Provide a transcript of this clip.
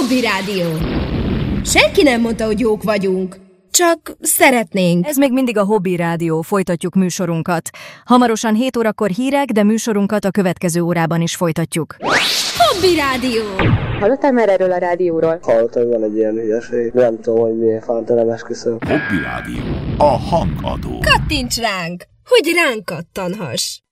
Hobby Rádió. Senki nem mondta, hogy jók vagyunk. Csak szeretnénk. Ez még mindig a Hobby Rádió, folytatjuk műsorunkat. Hamarosan 7 órakor hírek, de műsorunkat a következő órában is folytatjuk. Hobby Rádió. Hallottál már erről a rádióról? Hallottam, hogy van egy ilyen hülyeség. Nem tudom, hogy milyen fánta, esküszöm. Hobby Rádió. A hangadó. Kattints ránk, hogy ránk kattanhass.